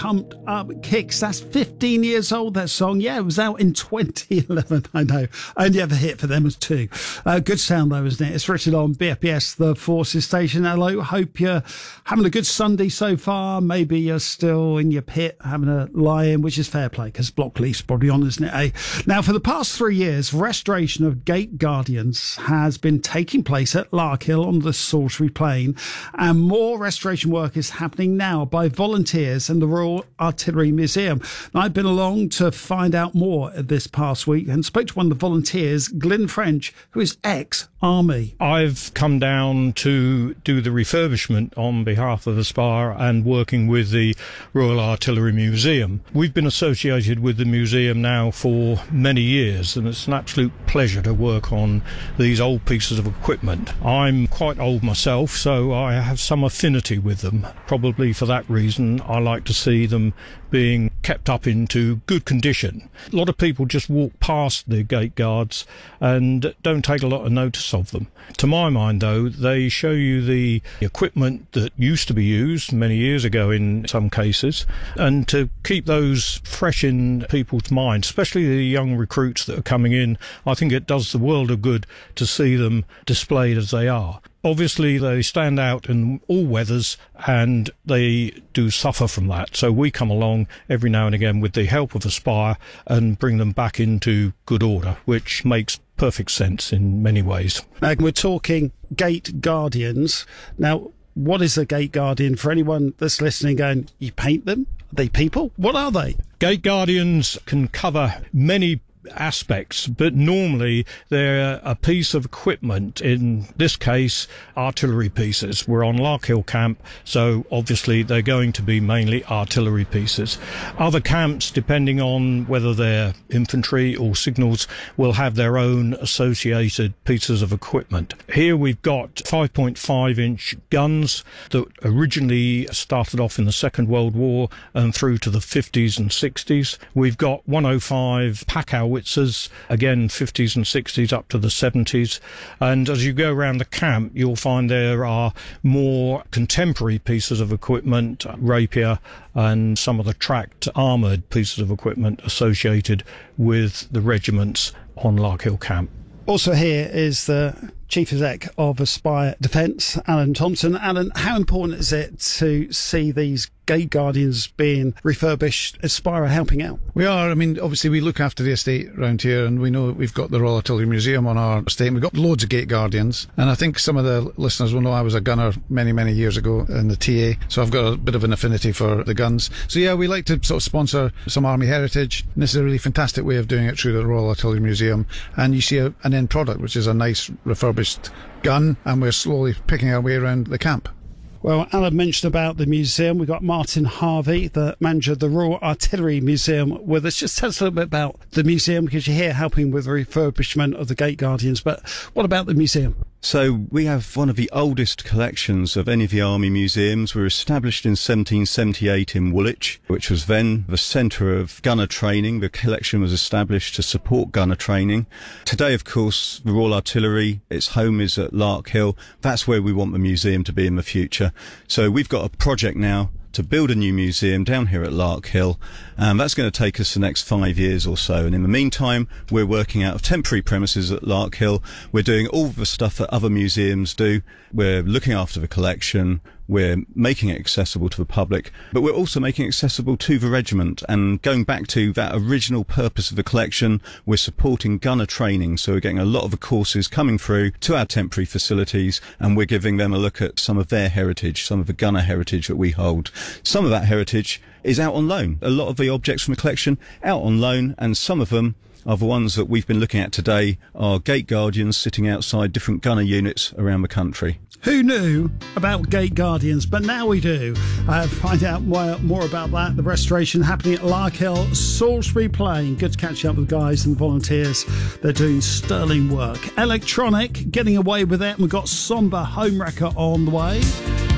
Pumped Up Kicks. That's 15 years old, that song. Yeah, it was out in 2011, I know. Only ever hit for them was two. Good sound though, isn't it? It's written on BFBS, the Forces station. Hello, hope you're having a good Sunday so far. Maybe you're still in your pit having a lie-in, which is fair play, because Blockleaf's probably on, isn't it, eh? Now, for the past 3 years, restoration of Gate Guardians has been taking place at Larkhill on the Salisbury Plain, and more restoration work is happening now by volunteers and the Royal Artillery Museum. Now, I've been along to find out more this past week and spoke to one of the volunteers, Glyn French, who is ex-Army. I've come down to do the refurbishment on behalf of Aspire and working with the Royal Artillery Museum. We've been associated with the museum now for many years, and it's an absolute pleasure to work on these old pieces of equipment. I'm quite old myself, so I have some affinity with them. Probably for that reason, I like to see them being kept up into good condition. A lot of people just walk past the gate guards and don't take a lot of notice of them. To my mind, though, they show you the equipment that used to be used many years ago in some cases, and to keep those fresh in people's minds, especially the young recruits that are coming in, I think it does the world of good to see them displayed as they are. Obviously, they stand out in all weathers and they do suffer from that. So we come along every now and again with the help of Aspire and bring them back into good order, which makes perfect sense in many ways. We're talking Gate Guardians. Now, what is a Gate Guardian? For anyone that's listening going, you paint them? Are they people? What are they? Gate Guardians can cover many aspects, but normally they're a piece of equipment, in this case artillery pieces. We're on Larkhill camp, so obviously they're going to be mainly artillery pieces. Other camps, depending on whether they're infantry or signals, will have their own associated pieces of equipment. Here we've got 5.5-inch guns that originally started off in the Second World War and through to the 50s and 60s. We've got 105 pack howitzers, again 50s and 60s up to the 70s, and as you go around the camp you'll find there are more contemporary pieces of equipment, rapier and some of the tracked armoured pieces of equipment associated with the regiments on Larkhill camp. Also here is the Chief Exec of Aspire Defence, Alan Thompson. Alan, how important is it to see these Gate Guardians being refurbished, Aspire helping out? We are. I mean, obviously we look after the estate around here, and we know we've got the Royal Artillery Museum on our estate, and we've got loads of Gate Guardians, and I think some of the listeners will know I was a gunner many years ago in the TA, so I've got a bit of an affinity for the guns. So yeah, we like to sort of sponsor some Army heritage, and this is a really fantastic way of doing it through the Royal Artillery Museum, and you see an end product, which is a nice refurbished gun, and we're slowly picking our way around the camp. Well, Alan mentioned about the museum. We've got Martin Harvey, the manager of the Royal Artillery Museum, with us. Just tell us a little bit about the museum, because you're here helping with the refurbishment of the Gate Guardians. But what about the museum? So we have one of the oldest collections of any of the Army museums. We were established in 1778 in Woolwich, which was then the centre of gunner training. The collection was established to support gunner training. Today, of course, the Royal Artillery, its home is at Larkhill. That's where we want the museum to be in the future. So we've got a project now to build a new museum down here at Larkhill. That's going to take us the next 5 years or so. And in the meantime, we're working out of temporary premises at Larkhill. We're doing all the stuff that other museums do. We're looking after the collection. We're making it accessible to the public, but we're also making it accessible to the regiment. And going back to that original purpose of the collection, we're supporting gunner training. So we're getting a lot of the courses coming through to our temporary facilities, and we're giving them a look at some of their heritage, some of the gunner heritage that we hold. Some of that heritage is out on loan. A lot of the objects from the collection out on loan, and some of them are the ones that we've been looking at today are Gate Guardians sitting outside different gunner units around the country. Who knew about Gate Guardians? But now we do. Find out more about that. The restoration happening at Larkhill, Salisbury Plain. Good to catch up with the guys and the volunteers. They're doing sterling work. Electronic, getting away with it. And we've got Somber Homewrecker on the way.